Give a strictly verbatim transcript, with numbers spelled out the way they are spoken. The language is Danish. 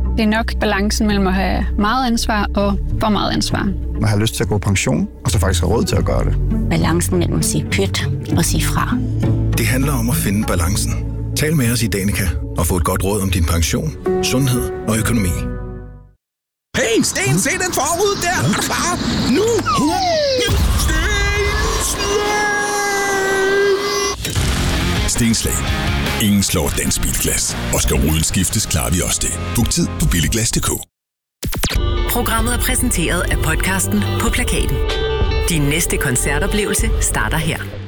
Det er nok balancen mellem at have meget ansvar og for meget ansvar. Man har lyst til at gå på pension, og så faktisk have råd til at gøre det. Balancen mellem at sige pyt og sige fra. Det handler om at finde balancen. Tal med os i Danica og få et godt råd om din pension, sundhed og økonomi. Hey, Sten, se den forud der! Er du klar? Nu! Stenslag. Ingen slår dansk bilglas. Og skal ruden skiftes, klarer vi også det. Book tid på billiglas punktum d k. Programmet er præsenteret af podcasten På Plakaten. Din næste koncertoplevelse starter her.